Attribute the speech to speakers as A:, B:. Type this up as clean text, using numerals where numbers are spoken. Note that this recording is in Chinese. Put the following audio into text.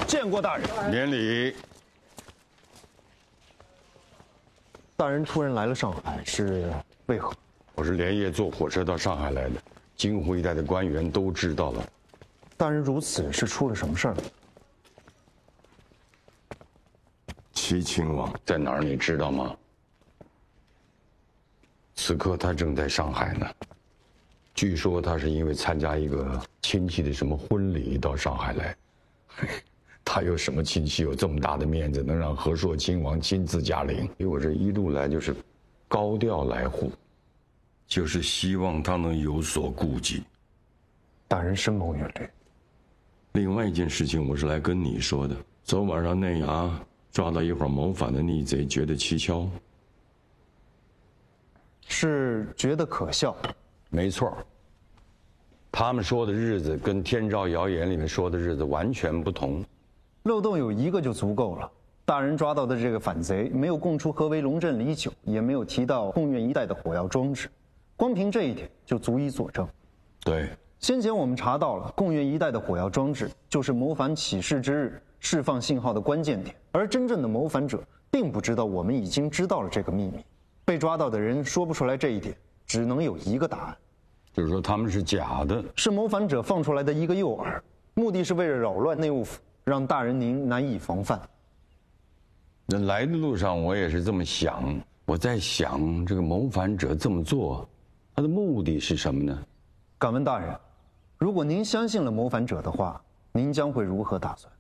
A: 见过大人。
B: 免礼。
A: 大人突然来了上海，是为何？
B: 我是连夜坐火车到上海来的，京沪一带的官员都知道了。
A: 大人如此是出了什么事儿呢？
B: 齐亲王在哪儿？你知道吗？此刻他正在上海呢。据说他是因为参加一个亲戚的什么婚礼到上海来。他有什么亲戚有这么大的面子，能让和硕亲王亲自驾临？因为我这一路来就是高调来沪，就是希望他能有所顾忌。
A: 大人深谋远虑。
B: 另外一件事情，我是来跟你说的。昨晚上内衙抓到一伙谋反的逆贼，觉得蹊跷。
A: 是觉得可笑。
B: 没错。他们说的日子跟天照谣言里面说的日子完全不同。
A: 漏洞有一个就足够了。大人抓到的这个反贼，没有供出何为龙镇李九，也没有提到贡院一带的火药装置，光凭这一点就足以佐证。
B: 对，
A: 先前我们查到了贡院一带的火药装置，就是谋反起事之日释放信号的关键点，而真正的谋反者并不知道我们已经知道了这个秘密。被抓到的人说不出来这一点，只能有一个答案，
B: 就是说他们是假的，
A: 是谋反者放出来的一个诱饵，目的是为了扰乱内务府，让大人您难以防范。
B: 那来的路上我也是这么想，我在想这个谋反者这么做，他的目的是什么呢？
A: 敢问大人，如果您相信了谋反者的话，您将会如何打算？